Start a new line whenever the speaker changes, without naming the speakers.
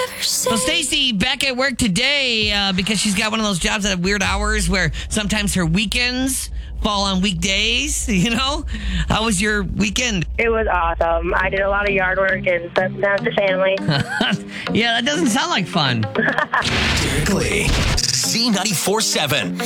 So Stacy, back at work today because she's got one of those jobs that have weird hours where sometimes her weekends fall on weekdays, you know? How was your weekend?
It was awesome. I did a lot of yard work and spent time with the family.
Yeah, that doesn't sound like fun.
Derek Lee, Z94.7.